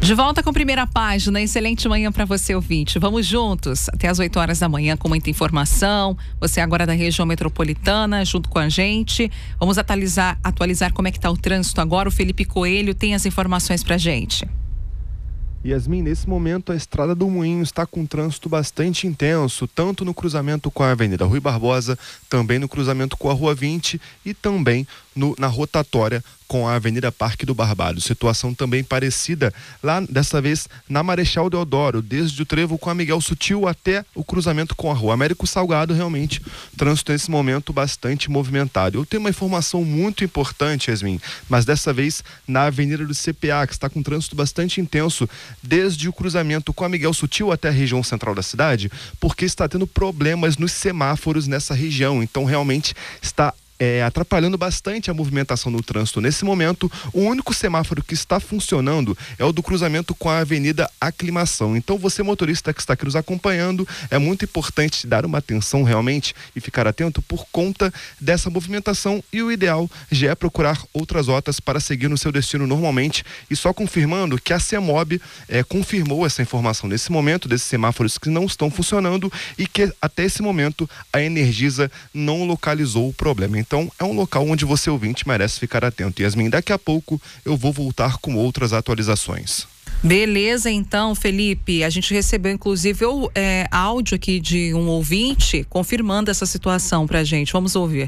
De volta com Primeira Página, excelente manhã para você, ouvinte. Vamos juntos até as 8 horas da manhã com muita informação. Você agora da região metropolitana, junto com a gente. Vamos atualizar como é que está o trânsito agora. O Felipe Coelho tem as informações pra gente. Yasmin, nesse momento a Estrada do Moinho está com um trânsito bastante intenso, tanto no cruzamento com a Avenida Rui Barbosa, também no cruzamento com a Rua 20 e também na rotatória com a Avenida Parque do Barbado. Situação também parecida lá, dessa vez, na Marechal Deodoro, desde o trevo com a Miguel Sutil até o cruzamento com a Rua Américo Salgado. Realmente, trânsito nesse momento bastante movimentado. Eu tenho uma informação muito importante, Yasmin, mas dessa vez na Avenida do CPA, que está com trânsito bastante intenso, desde o cruzamento com a Miguel Sutil até a região central da cidade, porque está tendo problemas nos semáforos nessa região. Então, realmente, está atrapalhando bastante a movimentação no trânsito nesse momento. O único semáforo que está funcionando é o do cruzamento com a Avenida Aclimação. Então, você, motorista que está aqui nos acompanhando, é muito importante dar uma atenção realmente e ficar atento por conta dessa movimentação, e o ideal já é procurar outras rotas para seguir no seu destino normalmente. E só confirmando que a CEMOB confirmou essa informação nesse momento, desses semáforos que não estão funcionando, e que até esse momento a Energisa não localizou o problema. Então, é um local onde você, ouvinte, merece ficar atento. Yasmin, daqui a pouco eu vou voltar com outras atualizações. Beleza, então, Felipe. A gente recebeu, inclusive, áudio aqui de um ouvinte confirmando essa situação pra gente. Vamos ouvir.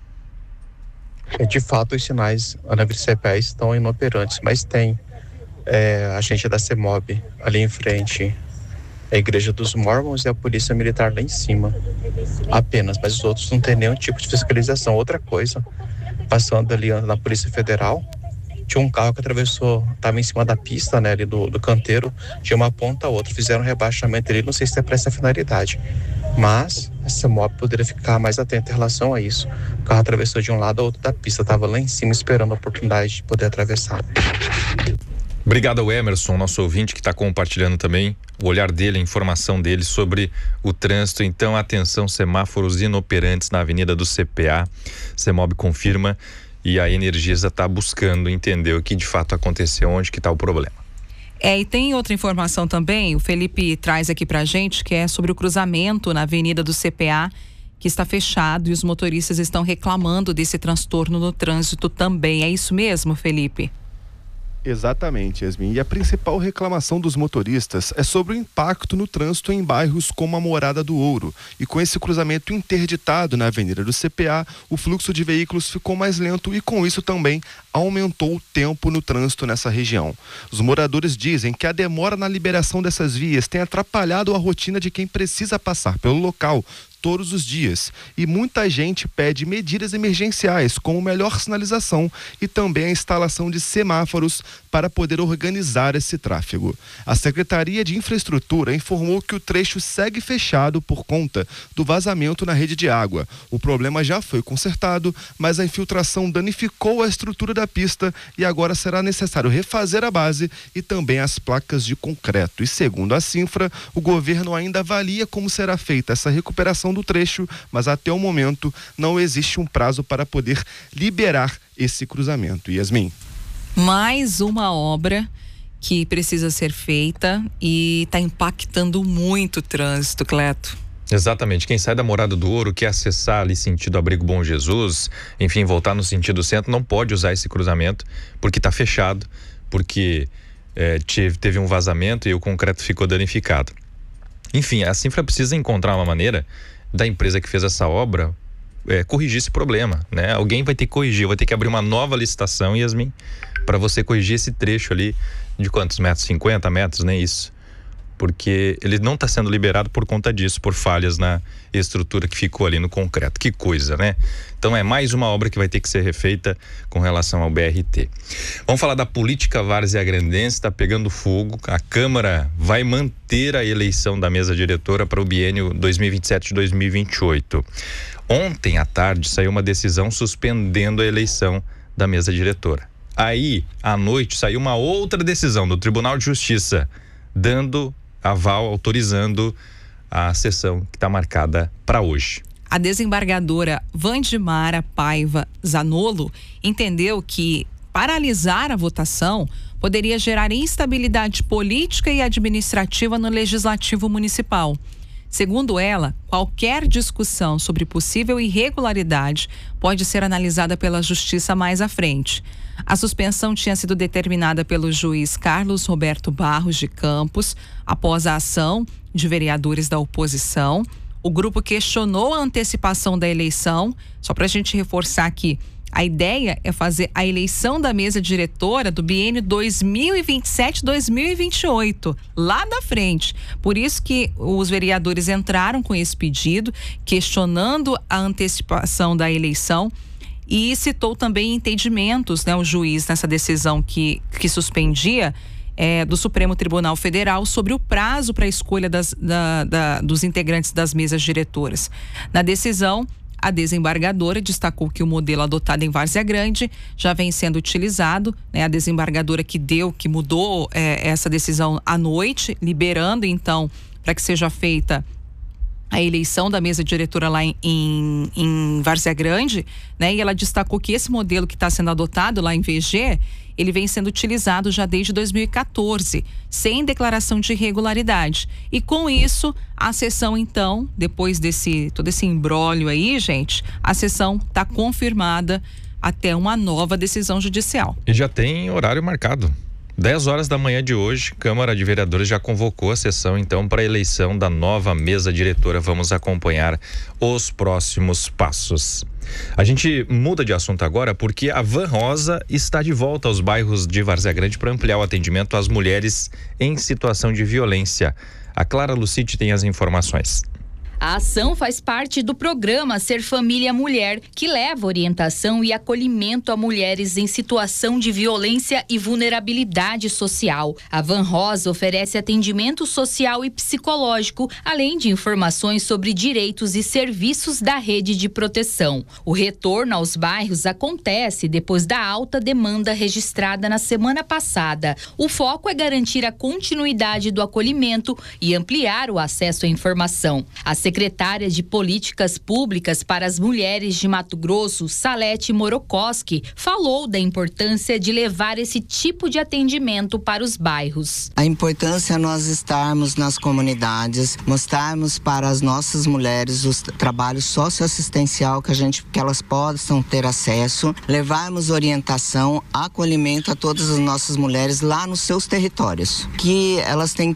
De fato, os sinais na CPA estão inoperantes, mas tem agente da CEMOB ali em frente, a Igreja dos Mormons, e a Polícia Militar lá em cima apenas, mas os outros não tem nenhum tipo de fiscalização. Outra coisa, passando ali na Polícia Federal, tinha um carro que atravessou, estava em cima da pista, né, ali do canteiro, de uma ponta a outra, fizeram um rebaixamento ali, não sei se é para essa finalidade, mas a CEMOB poderia ficar mais atenta em relação a isso. O carro atravessou de um lado a outro da pista, estava lá em cima esperando a oportunidade de poder atravessar. Obrigado ao Emerson, nosso ouvinte, que está compartilhando também o olhar dele, a informação dele sobre o trânsito. Então, atenção, semáforos inoperantes na Avenida do CPA. CEMOB confirma e a Energisa está buscando entender o que de fato aconteceu, onde que está o problema. E tem outra informação também, o Felipe traz aqui pra gente, que é sobre o cruzamento na Avenida do CPA, que está fechado, e os motoristas estão reclamando desse transtorno no trânsito também. É isso mesmo, Felipe? Exatamente, Yasmin. E a principal reclamação dos motoristas é sobre o impacto no trânsito em bairros como a Morada do Ouro. E com esse cruzamento interditado na Avenida do CPA, o fluxo de veículos ficou mais lento e com isso também aumentou o tempo no trânsito nessa região. Os moradores dizem que a demora na liberação dessas vias tem atrapalhado a rotina de quem precisa passar pelo local todos os dias, e muita gente pede medidas emergenciais, como melhor sinalização e também a instalação de semáforos para poder organizar esse tráfego. A Secretaria de Infraestrutura informou que o trecho segue fechado por conta do vazamento na rede de água. O problema já foi consertado, mas a infiltração danificou a estrutura da pista e agora será necessário refazer a base e também as placas de concreto. E segundo a Cinfra, o governo ainda avalia como será feita essa recuperação do trecho, mas até o momento não existe um prazo para poder liberar esse cruzamento. Yasmin. Mais uma obra que precisa ser feita e está impactando muito o trânsito, Cleto. Exatamente, quem sai da Morada do Ouro, quer acessar ali sentido Abrigo Bom Jesus, enfim, voltar no sentido centro, não pode usar esse cruzamento porque está fechado, porque teve um vazamento e o concreto ficou danificado. Enfim, a Cinfra precisa encontrar uma maneira da empresa que fez essa obra corrigir esse problema, né? Alguém vai ter que corrigir, vai ter que abrir uma nova licitação, Yasmin, para você corrigir esse trecho ali de quantos metros? 50 metros, nem isso. Porque ele não está sendo liberado por conta disso, por falhas na estrutura que ficou ali no concreto. Que coisa, né? Então é mais uma obra que vai ter que ser refeita com relação ao BRT. Vamos falar da política várzeagrandense, está pegando fogo. A Câmara vai manter a eleição da mesa diretora para o biênio 2027-2028. Ontem à tarde saiu uma decisão suspendendo a eleição da mesa diretora. Aí, à noite, saiu uma outra decisão do Tribunal de Justiça, dando aval, autorizando a sessão que está marcada para hoje. A desembargadora Wandimara Paiva Zanolo entendeu que paralisar a votação poderia gerar instabilidade política e administrativa no legislativo municipal. Segundo ela, qualquer discussão sobre possível irregularidade pode ser analisada pela Justiça mais à frente. A suspensão tinha sido determinada pelo juiz Carlos Roberto Barros de Campos após a ação de vereadores da oposição. O grupo questionou a antecipação da eleição. Só para a gente reforçar aqui, a ideia é fazer a eleição da mesa diretora do biênio 2027-2028, lá da frente. Por isso que os vereadores entraram com esse pedido, questionando a antecipação da eleição, e citou também entendimentos, né, o juiz nessa decisão que suspendia do Supremo Tribunal Federal sobre o prazo para a escolha dos integrantes das mesas diretoras. Na decisão, a desembargadora destacou que o modelo adotado em Várzea Grande já vem sendo utilizado, né? A desembargadora que mudou essa decisão à noite, liberando então para que seja feita a eleição da mesa diretora lá em Várzea Grande, né? E ela destacou que esse modelo que está sendo adotado lá em VG, ele vem sendo utilizado já desde 2014, sem declaração de irregularidade. E com isso, a sessão então, depois todo esse imbróglio aí, gente, a sessão está confirmada até uma nova decisão judicial. E já tem horário marcado. 10 horas da manhã de hoje, Câmara de Vereadores já convocou a sessão então para a eleição da nova mesa diretora. Vamos acompanhar os próximos passos. A gente muda de assunto agora porque a Van Rosa está de volta aos bairros de Várzea Grande para ampliar o atendimento às mulheres em situação de violência. A Clara Lucite tem as informações. A ação faz parte do programa Ser Família Mulher, que leva orientação e acolhimento a mulheres em situação de violência e vulnerabilidade social. A Van Rosa oferece atendimento social e psicológico, além de informações sobre direitos e serviços da rede de proteção. O retorno aos bairros acontece depois da alta demanda registrada na semana passada. O foco é garantir a continuidade do acolhimento e ampliar o acesso à informação. A secretária de Políticas Públicas para as Mulheres de Mato Grosso, Salete Morokoski, falou da importância de levar esse tipo de atendimento para os bairros. A importância é nós estarmos nas comunidades, mostrarmos para as nossas mulheres o trabalho socioassistencial que elas possam ter acesso, levarmos orientação, acolhimento a todas as nossas mulheres lá nos seus territórios, que elas têm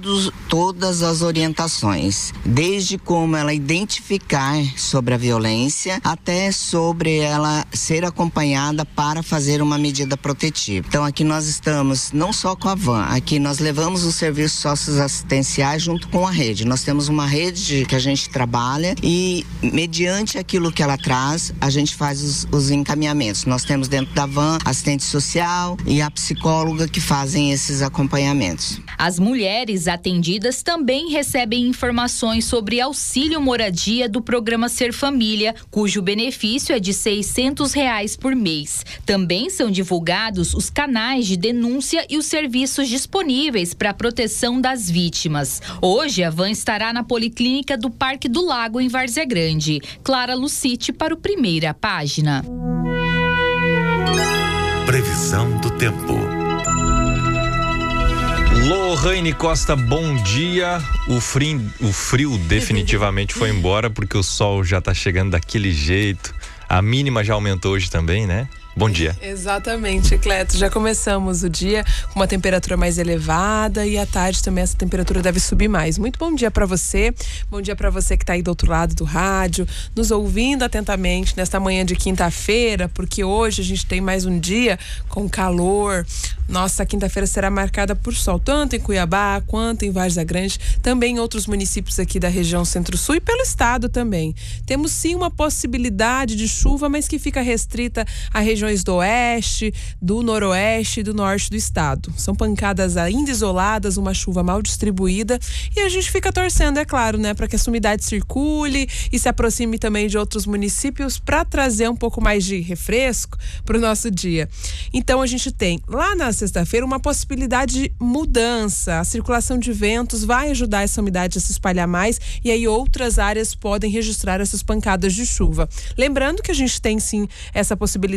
todas as orientações, desde como ela identificar sobre a violência, até sobre ela ser acompanhada para fazer uma medida protetiva. Então aqui nós estamos não só com a Van, aqui nós levamos os serviços socioassistenciais junto com a rede. Nós temos uma rede que a gente trabalha e mediante aquilo que ela traz, a gente faz os encaminhamentos. Nós temos dentro da Van assistente social e a psicóloga que fazem esses acompanhamentos. As mulheres atendidas também recebem informações sobre auxílio moradia do programa Ser Família, cujo benefício é de R$600 por mês. Também são divulgados os canais de denúncia e os serviços disponíveis para a proteção das vítimas. Hoje, a Van estará na Policlínica do Parque do Lago, em Várzea Grande. Clara Lucite para o Primeira Página. Previsão do tempo. Lohane Costa, bom dia. O frio definitivamente foi embora porque o sol já está chegando daquele jeito. A mínima já aumentou hoje também, né? Bom dia. Exatamente, Cleto. Já começamos o dia com uma temperatura mais elevada e à tarde também essa temperatura deve subir mais. Muito bom dia para você. Bom dia para você que está aí do outro lado do rádio, nos ouvindo atentamente nesta manhã de quinta-feira, porque hoje a gente tem mais um dia com calor. Nossa quinta-feira será marcada por sol, tanto em Cuiabá quanto em Várzea Grande, também em outros municípios aqui da região Centro-Sul e pelo estado também. Temos sim uma possibilidade de chuva, mas que fica restrita a regiões do oeste, do noroeste e do norte do estado. São pancadas ainda isoladas, uma chuva mal distribuída e a gente fica torcendo, é claro, né, para que essa umidade circule e se aproxime também de outros municípios para trazer um pouco mais de refresco para o nosso dia. Então a gente tem lá na sexta-feira uma possibilidade de mudança. A circulação de ventos vai ajudar essa umidade a se espalhar mais e aí outras áreas podem registrar essas pancadas de chuva. Lembrando que a gente tem sim essa possibilidade de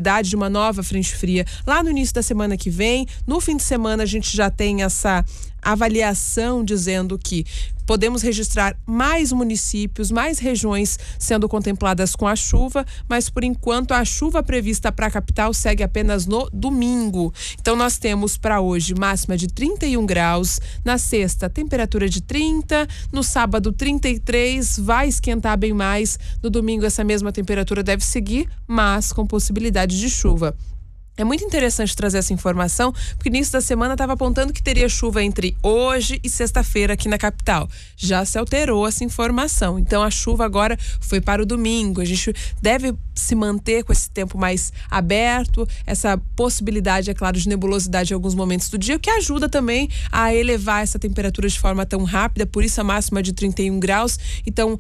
uma nova frente fria lá no início da semana que vem. No fim de semana a gente já tem essa avaliação dizendo que podemos registrar mais municípios, mais regiões sendo contempladas com a chuva, mas por enquanto a chuva prevista para a capital segue apenas no domingo. Então nós temos para hoje máxima de 31 graus, na sexta temperatura de 30, no sábado 33, vai esquentar bem mais, no domingo essa mesma temperatura deve seguir, mas com possibilidade de chuva. É muito interessante trazer essa informação, porque no início da semana estava apontando que teria chuva entre hoje e sexta-feira aqui na capital. Já se alterou essa informação. Então a chuva agora foi para o domingo. A gente deve se manter com esse tempo mais aberto, essa possibilidade, é claro, de nebulosidade em alguns momentos do dia, o que ajuda também a elevar essa temperatura de forma tão rápida, por isso a máxima de 31 graus. Então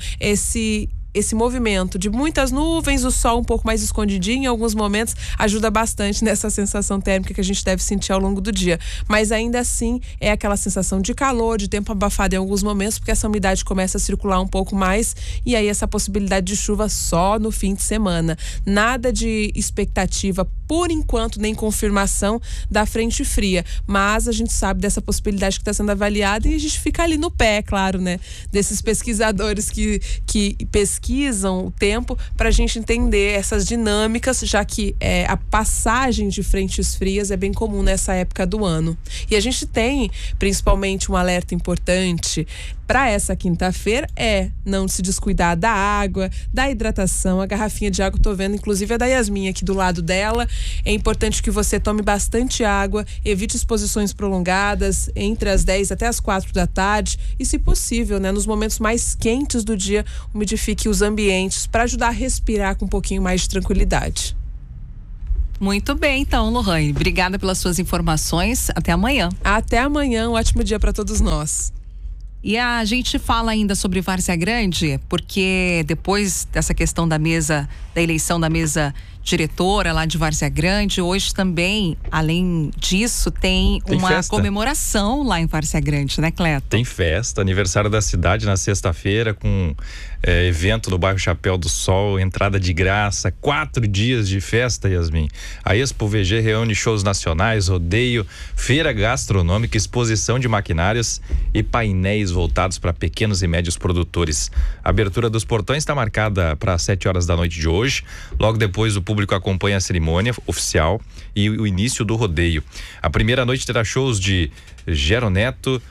esse movimento de muitas nuvens, o sol um pouco mais escondidinho em alguns momentos ajuda bastante nessa sensação térmica que a gente deve sentir ao longo do dia. Mas ainda assim é aquela sensação de calor, de tempo abafado em alguns momentos, porque essa umidade começa a circular um pouco mais e aí essa possibilidade de chuva só no fim de semana. Nada de expectativa por enquanto, nem confirmação da frente fria, mas a gente sabe dessa possibilidade que está sendo avaliada e a gente fica ali no pé, claro, né? Desses pesquisadores que pesquisam o tempo para a gente entender essas dinâmicas, já que a passagem de frentes frias é bem comum nessa época do ano. E a gente tem, principalmente, um alerta importante para essa quinta-feira não se descuidar da água, da hidratação. A garrafinha de água, tô vendo, inclusive a da Yasmin aqui do lado dela. É importante que você tome bastante água, evite exposições prolongadas entre as 10 até as 4 da tarde e, se possível, né, nos momentos mais quentes do dia, umidifique os ambientes para ajudar a respirar com um pouquinho mais de tranquilidade. Muito bem, então, Lohane. Obrigada pelas suas informações. Até amanhã. Até amanhã. Um ótimo dia para todos nós. E a gente fala ainda sobre Várzea Grande, porque depois dessa questão da eleição da mesa diretora lá de Várzea Grande, hoje também, além disso, tem uma festa. Comemoração lá em Várzea Grande, né, Cleto? Tem festa, aniversário da cidade na sexta-feira, com evento no bairro Chapéu do Sol, entrada de graça, 4 dias de festa, Yasmin. A Expo VG reúne shows nacionais, rodeio, feira gastronômica, exposição de maquinários e painéis voltados para pequenos e médios produtores. A abertura dos portões está marcada para as 7 horas da noite de hoje. Logo depois, o público acompanha a cerimônia oficial e o início do rodeio. A primeira noite terá shows de Gero Neto,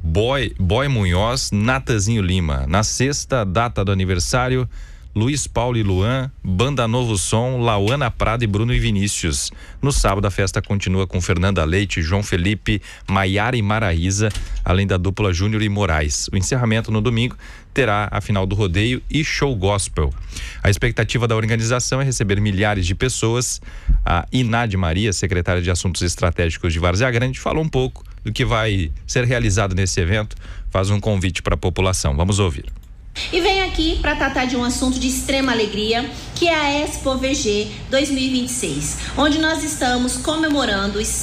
Boy Munhoz, Natazinho Lima. Na sexta, data do aniversário, Luiz Paulo e Luan, Banda Novo Som, Lauana Prada e Bruno e Vinícius. No sábado, a festa continua com Fernanda Leite, João Felipe, Maiara e Maraísa, além da dupla Júnior e Moraes. O encerramento no domingo terá a final do rodeio e show gospel. A expectativa da organização é receber milhares de pessoas. A Inade Maria, secretária de Assuntos Estratégicos de Várzea Grande, falou um pouco do que vai ser realizado nesse evento, faz um convite para a população. Vamos ouvir. E vem aqui para tratar de um assunto de extrema alegria, que é a Expo VG 2026, onde nós estamos comemorando os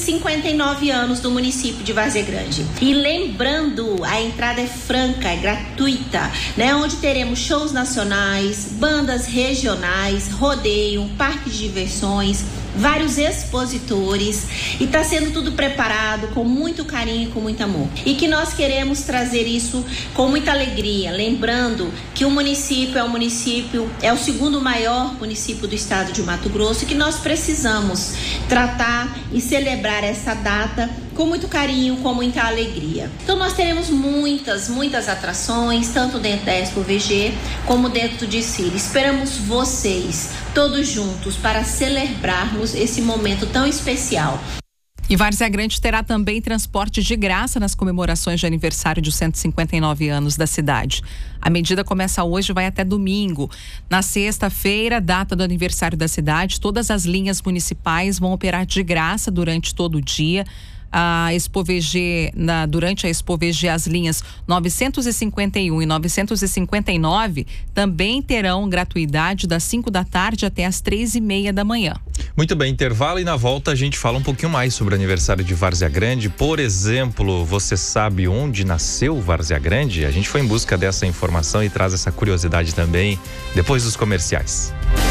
159 anos do município de Várzea Grande. E lembrando, a entrada é franca, é gratuita, né? Onde teremos shows nacionais, bandas regionais, rodeio, parque de diversões, vários expositores, e está sendo tudo preparado com muito carinho e com muito amor. E que nós queremos trazer isso com muita alegria, lembrando que o município é o segundo maior município do estado de Mato Grosso e que nós precisamos tratar e celebrar essa data com muito carinho, com muita alegria. Então nós teremos muitas atrações, tanto dentro da Expo VG como dentro do desfile. Esperamos vocês todos juntos para celebrarmos esse momento tão especial. E Várzea Grande terá também transporte de graça nas comemorações de aniversário de 159 anos da cidade. A medida começa hoje e vai até domingo. Na sexta-feira, data do aniversário da cidade, todas as linhas municipais vão operar de graça durante todo o dia. A Expo VG, durante a Expo VG, as linhas 951 e 959 também terão gratuidade das 5 da tarde até as 3:30 da manhã. Muito bem, intervalo, e na volta a gente fala um pouquinho mais sobre o aniversário de Várzea Grande. Por exemplo, você sabe onde nasceu Várzea Grande? A gente foi em busca dessa informação e traz essa curiosidade também depois dos comerciais.